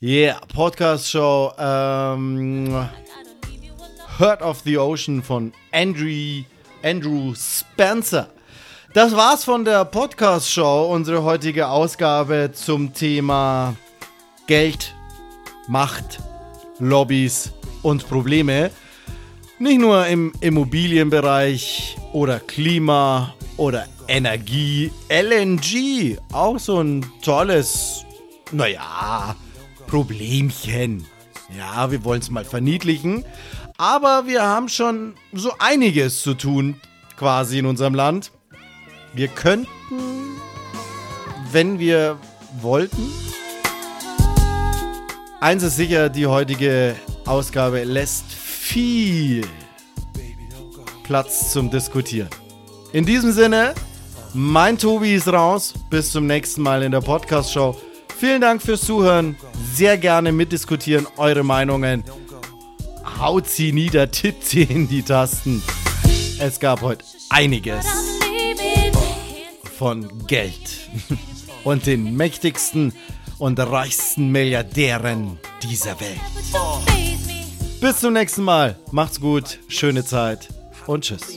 Yeah, Podcast-Show Heart of the Ocean von Andrew Spencer. Das war's von der Podcast-Show, unsere heutige Ausgabe zum Thema Geld, Macht, Lobbys und Probleme. Nicht nur im Immobilienbereich oder Klima oder Energie, LNG, auch so ein tolles, Problemchen. Ja, wir wollen es mal verniedlichen, aber wir haben schon so einiges zu tun, quasi in unserem Land. Wir könnten, wenn wir wollten. Eins ist sicher, die heutige Ausgabe lässt viel Platz zum Diskutieren. In diesem Sinne, mein Tobi ist raus. Bis zum nächsten Mal in der Podcast-Show. Vielen Dank fürs Zuhören. Sehr gerne mitdiskutieren, eure Meinungen. Haut sie nieder, tippt sie in die Tasten. Es gab heute einiges von Geld und den mächtigsten und reichsten Milliardären dieser Welt. Bis zum nächsten Mal. Macht's gut, schöne Zeit und tschüss.